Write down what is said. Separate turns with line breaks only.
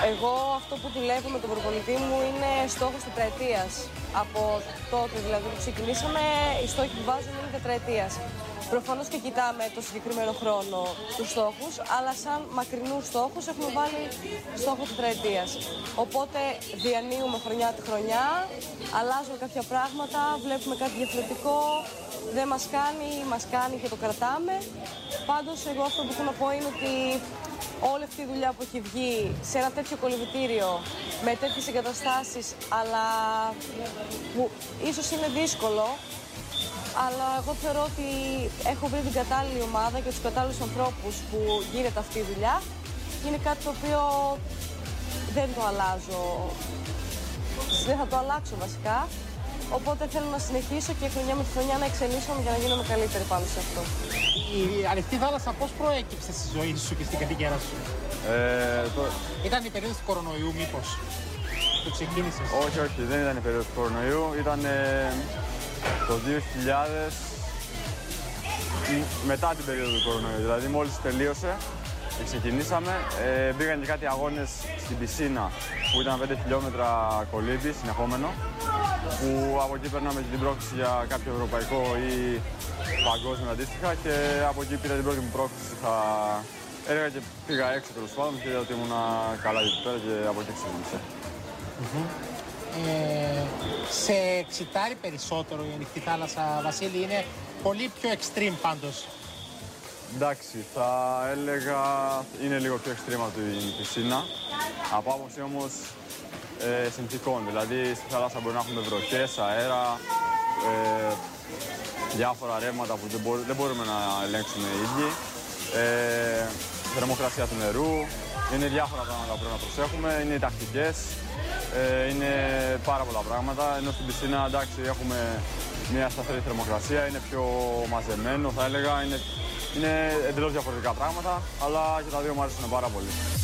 Εγώ αυτό που δουλεύω με τον προπονητή μου είναι στόχος τετραετίας. Από τότε δηλαδή που ξεκινήσαμε, οι στόχοι που βάζουμε είναι τετραετίας. Προφανώς και κοιτάμε το συγκεκριμένο χρόνο τους στόχους, αλλά σαν μακρινούς στόχους έχουμε βάλει στόχο τετραετίας. Οπότε διανύουμε χρονιά τη χρονιά, αλλάζουμε κάποια πράγματα, βλέπουμε κάτι διαφορετικό, δεν μας κάνει και το κρατάμε. Πάντως εγώ αυτό που θέλω να πω είναι ότι όλη αυτή η δουλειά που έχει βγει σε ένα τέτοιο κολυβητήριο, με τέτοιες εγκαταστάσεις, αλλά που ίσως είναι δύσκολο, αλλά εγώ θεωρώ ότι έχω βρει την κατάλληλη ομάδα και τους κατάλληλους ανθρώπους που γίνεται αυτή η δουλειά. Είναι κάτι το οποίο δεν το αλλάζω, δεν θα το αλλάξω βασικά. Οπότε θέλω να συνεχίσω και χρονιά με τη χρονιά να εξελίσσομαι για να γίνομαι καλύτερη πάνω σε αυτό.
Η ανοιχτή θάλασσα πώς προέκυψε στη ζωή σου και στην καριέρα σου? Ήταν η περίοδος του κορονοϊού μήπως που ξεκίνησες?
Όχι, δεν ήταν η περίοδος του κορονοϊού. Ήταν το 2000, μετά την περίοδο του κορονοϊού. Δηλαδή μόλις τελείωσε και ξεκινήσαμε, μπήκαν και κάτι αγώνες στην πισίνα που ήταν 5 χιλιόμετρα κολύμπι συνεχόμενο, που από εκεί περνάμε την πρόκληση για κάποιο ευρωπαϊκό ή παγκόσμιο αντίστοιχα, και από εκεί πήρα την πρώτη μου πρόκληση. Έλεγα και πήγα έξω τέλος πάντων και είδα ότι ήμουν καλά εκεί πέρα και από εκεί ξεκίνησε.
Σε εξητάρει περισσότερο η ανοιχτή θάλασσα, Βασίλη? Είναι πολύ πιο extreme πάντως.
Εντάξει, θα έλεγα είναι λίγο πιο extreme από την πισίνα. Από άποψη όμως συνθηκών. Δηλαδή στη θάλασσα μπορεί να έχουμε βροχές, αέρα, διάφορα ρεύματα που δεν μπορούμε να ελέγξουμε οι ίδιοι. Θερμοκρασία του νερού, είναι διάφορα πράγματα που πρέπει να προσέχουμε, είναι οι τακτικές, είναι πάρα πολλά πράγματα. Ενώ στην πισίνα, εντάξει, έχουμε μια σταθερή θερμοκρασία, είναι πιο μαζεμένο θα έλεγα, είναι εντελώς διαφορετικά πράγματα, αλλά και τα δύο μου αρέσουν πάρα πολύ.